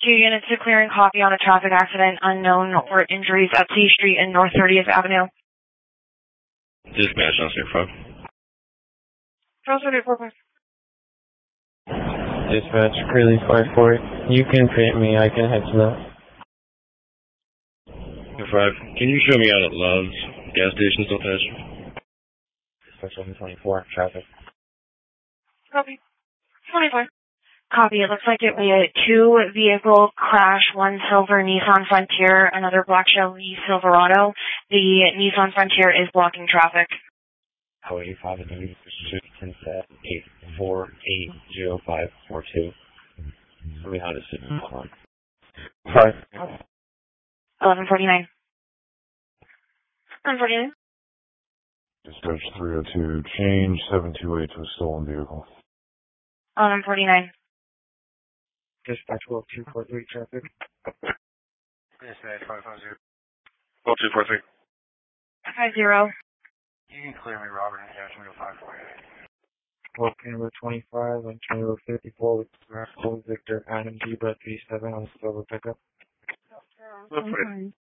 2 units to clear and copy on a traffic accident, unknown or injuries at C Street and North 30th Avenue. Dispatch on 6-5. Proceed 4-5. Dispatch, Curly 5-4. You can print me, I can head to that. 5. Can you show me out at Love's gas station so fast? Dispatch 724, traffic. Copy. 25. Copy. It looks like it was a 2-vehicle crash, one silver Nissan Frontier, another black Chevy Silverado. The Nissan Frontier is blocking traffic. Highway 85 and 10 set 848052. Tell me how to sit in the car. 1149. 1149. Dispatch 302, change 728 to a stolen vehicle. 1149. Dispatch 12243, traffic. Dispatch 550. 12-2-4-3. 50. You can clear me, Robert, and cash me to 548. Walking road 25 and County Road 54 with Victor Adam D. Brett 37 on the silver pickup. Look for it.